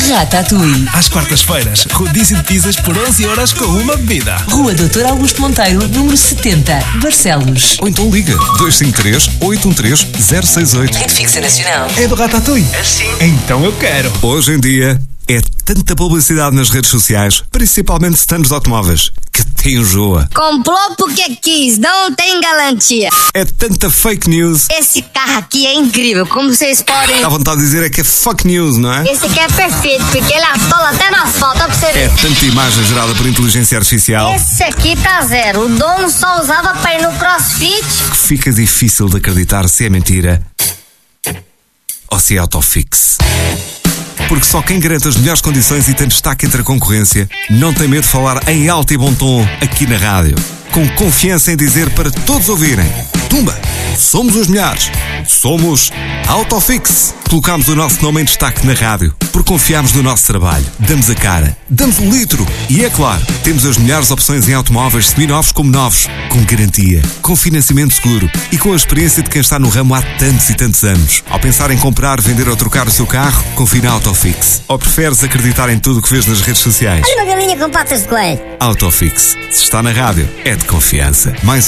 Ratatouille. Às quartas-feiras, rodízio de pizzas por 11€ com uma bebida. Rua Doutor Augusto Monteiro, número 70, Barcelos. Ou então liga 253-813-068. Rede fixa nacional. É do Ratatouille? Assim. Então eu quero. Hoje em dia é tanta publicidade nas redes sociais, principalmente stands de automóveis, que te enjoa. Comprou porque quis, não tem garantia. É tanta fake news. Esse carro aqui é incrível, como vocês podem... Dá vontade de dizer é que é fake news, não é? Esse aqui é perfeito, porque ele atola até no asfalto, ó pra você É ver. tanta imagem gerada por inteligência artificial Esse aqui tá zero, o dono só usava pra ir no crossfit. que fica difícil de acreditar se é mentira ou se é autofix. Porque só quem garante as melhores condições e tem destaque entre a concorrência não tem medo de falar em alto e bom tom aqui na rádio. Com confiança em dizer para todos ouvirem: Tumba, somos os melhores. Somos Autofix. Colocamos o nosso nome em destaque na rádio porque confiamos no nosso trabalho. Damos a cara, damos o litro e, é claro, temos as melhores opções em automóveis seminovos como novos, com garantia, com financiamento seguro e com a experiência de quem está no ramo há tantos e tantos anos. Ao pensar em comprar, vender ou trocar o seu carro, confie na Autofix. Ou preferes acreditar em tudo o que vês nas redes sociais? Olha uma galinha com patas de coelho. Autofix. Se está na rádio, é de confiança. Mais